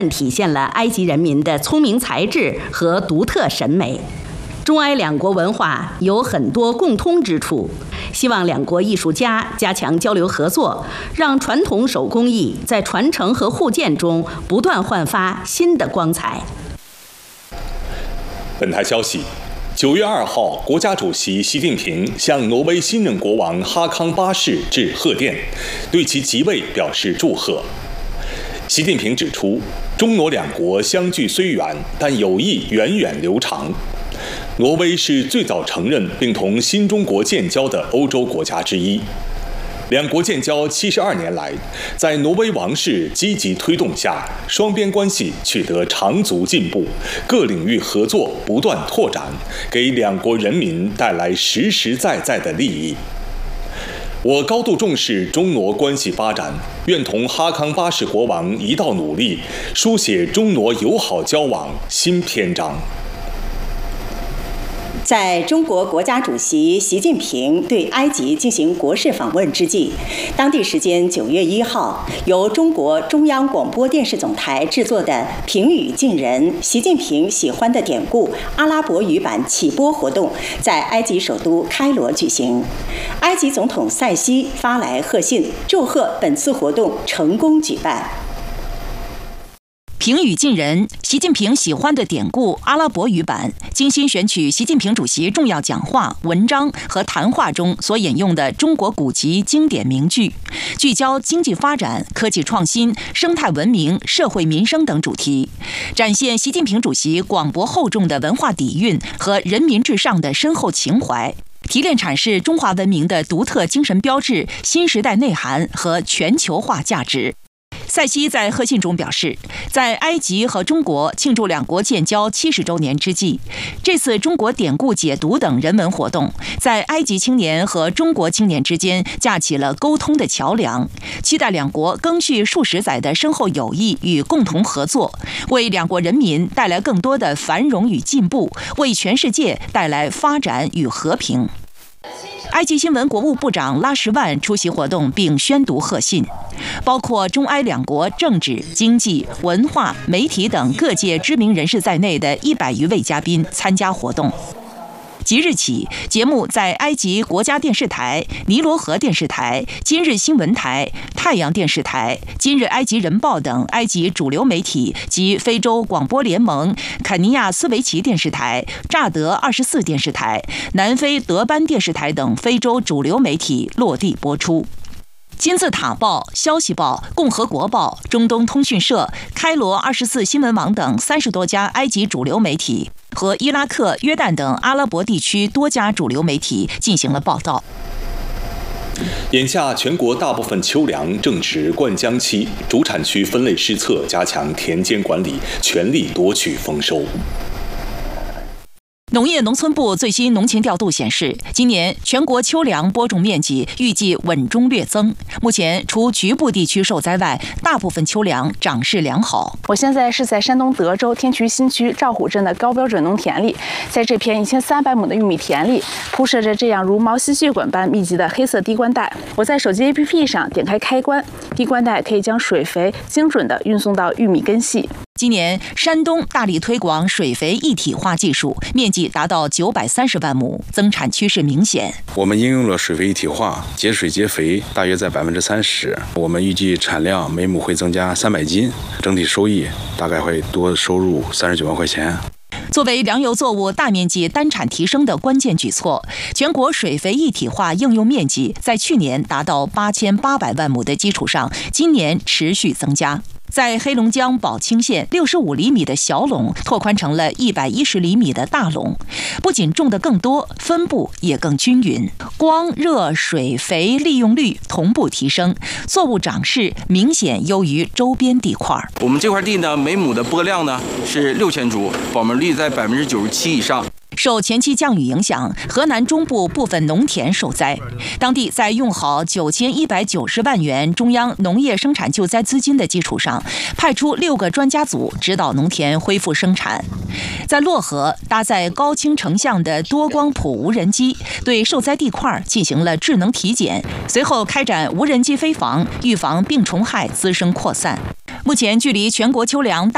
体现了埃及人民的聪明才智和独特审美。中埃两国文化有很多共通之处，希望两国艺术家加强交流合作，让传统手工艺在传承和互鉴中不断焕发新的光彩。 本台消息，9月2号，国家主席习近平向挪威新任国王哈康8世致贺电，对其即位表示祝贺。习近平指出，中挪两国相距虽远，但友谊源远流长。挪威是最早承认并同新中国建交的欧洲国家之一。两国建交72年来，在挪威王室积极推动下，双边关系取得长足进步，各领域合作不断拓展，给两国人民带来实实在在的利益。我高度重视中挪关系发展，愿同哈康8世国王一道努力，书写中挪友好交往新篇章。 在中国国家主席习近平对埃及进行国事访问之际，当地时间9月1号，由中国中央广播电视总台制作的平语近人习近平喜欢的典故阿拉伯语版启播活动在埃及首都开罗举行。埃及总统塞西发来贺信，祝贺本次活动成功举办。 平语近人，习近平喜欢的典故阿拉伯语版，精心选取习近平主席重要讲话、文章和谈话中所引用的中国古籍经典名句，聚焦经济发展、科技创新、生态文明、社会民生等主题，展现习近平主席广博厚重的文化底蕴和人民至上的深厚情怀，提炼阐释中华文明的独特精神标志、新时代内涵和全球化价值。塞西在贺信中表示，在埃及和中国庆祝两国建交70周年之际，这次中国典故解读等人文活动，在埃及青年和中国青年之间架起了沟通的桥梁，期待两国赓续数十载的深厚友谊与共同合作，为两国人民带来更多的繁荣与进步，为全世界带来发展与和平。埃及新闻国务部长拉什万出席活动并宣读贺信，包括中埃两国政治、经济、文化、媒体等各界知名人士在内的100余位嘉宾参加活动。即日起，节目在埃及国家电视台、尼罗河电视台、今日新闻台、太阳电视台、今日埃及人报等埃及主流媒体及非洲广播联盟、肯尼亚斯维奇电视台、乍得24电视台、南非德班电视台等非洲主流媒体落地播出。金字塔报、消息报、共和国报、中东通讯社、开罗24新闻网等30多家埃及主流媒体和伊拉克、约旦等阿拉伯地区多家主流媒体进行了报道。 眼下，全国大部分秋粮正值灌浆期，主产区分类施策，加强田间管理，全力夺取丰收。 农业农村部最新农情调度显示，今年全国秋粮播种面积预计稳中略增。目前，除局部地区受灾外，大部分秋粮长势良好。 我现在是在山东德州天渠新区赵虎镇的高标准农田里，在这片1300亩的玉米田里，铺设着这样如毛细血管般密集的黑色滴灌带。我在手机 APP 上点开开关，滴灌带可以将水肥精准地运送到玉米根系。 今年，山东大力推广水肥一体化技术，面积达到930万亩，增产趋势明显。 我们应用了水肥一体化，节水节肥，大约在30%。我们预计产量每亩会增加300斤，整体收益大概会多收入39万块钱。 作为粮油作物大面积单产提升的关键举措，全国水肥一体化应用面积在去年达到8800万亩的基础上，今年持续增加。在黑龙江宝清县65厘米的小垄拓宽成了110厘米的大垄，不仅种得更多，分布也更均匀，光热水肥利用率同步提升，作物长势明显优于周边地块。 我们这块地呢，每亩的播量呢是6000株，保膜率在97%以上。 受前期降雨影响，河南中部部分农田受灾，当地在用好9190万元中央农业生产救灾资金的基础上，派出6个专家组指导农田恢复生产。在漯河，搭载高清成像的多光谱无人机对受灾地块进行了智能体检，随后开展无人机飞防，预防病虫害滋生扩散。目前，距离全国秋粮大